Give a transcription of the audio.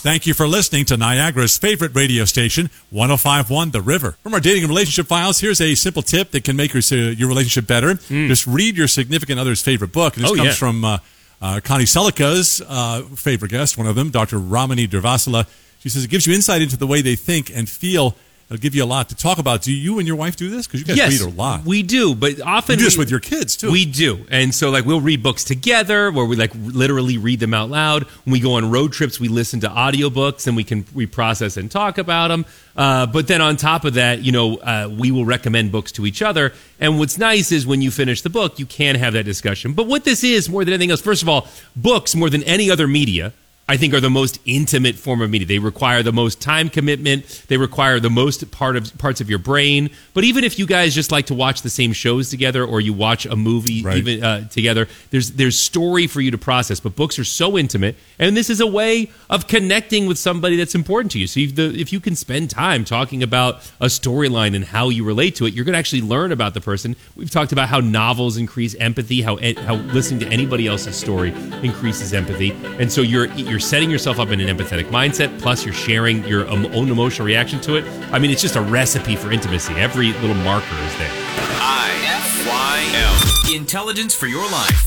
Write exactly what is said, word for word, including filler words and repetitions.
Thank you for listening to Niagara's favorite radio station, one oh five point one The River. From our dating and relationship files, here's a simple tip that can make your, uh, your relationship better. Mm. Just read your significant other's favorite book. And this oh, comes yeah. from uh, uh, Connie Selika's uh, favorite guest, one of them, Doctor Ramani Durvasula. She says it gives you insight into the way they think and feel. It'll give you a lot to talk about. Do you and your wife do this? Because you guys yes, read a lot. We do, but often... You do this we, with your kids, too. We do. And so, like, we'll read books together, where we, like, literally read them out loud. When we go on road trips, we listen to audiobooks, and we can we process and talk about them. Uh, but then on top of that, you know, uh, we will recommend books to each other. And what's nice is when you finish the book, you can have that discussion. But what this is, more than anything else, first of all, books, more than any other media, I think are the most intimate form of media. They require the most time commitment. They require the most part of parts of your brain. But even if you guys just like to watch the same shows together, or you watch a movie right. even uh, together, there's there's story for you to process. But books are so intimate, and this is a way of connecting with somebody that's important to you. So if, the, if you can spend time talking about a storyline and how you relate to it, you're going to actually learn about the person. We've talked about how novels increase empathy, how how listening to anybody else's story increases empathy, and so you're you're setting yourself up in an empathetic mindset, plus you're sharing your own emotional reaction to it. I mean, it's just a recipe for intimacy. Every little marker is there. I F Y L. Intelligence for your life.